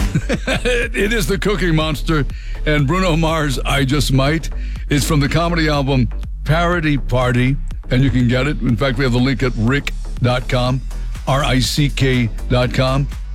It is the Cookie Monster and Bruno Mars, I Just Might. It's from the comedy album Parody Party, and you can get it. In fact, we have the link at rick.com, RICK.com.